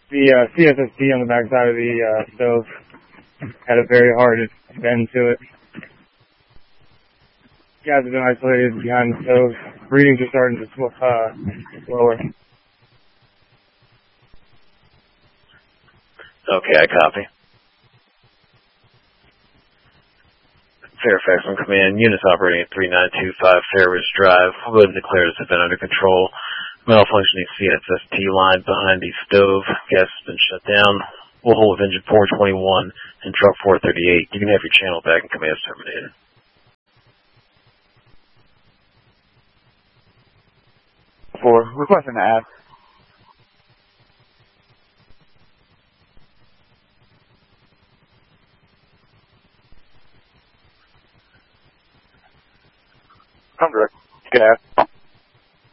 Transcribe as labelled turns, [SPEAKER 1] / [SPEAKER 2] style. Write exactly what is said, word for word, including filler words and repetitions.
[SPEAKER 1] The uh, C S S D on the backside of the uh, stove had a very hard bend to it. Guys have been isolated behind the stove. Readings are starting to sw- uh, lower.
[SPEAKER 2] Okay, I copy. Fairfax on command. Units operating at three nine two five Fairridge Drive. We'll go ahead and declare this event under control. Malfunctioning C S S T line behind the stove. Gas has been shut down. We'll hold with engine four twenty-one and truck four thirty-eight. You can have your channel back and command terminated.
[SPEAKER 3] For requesting to ask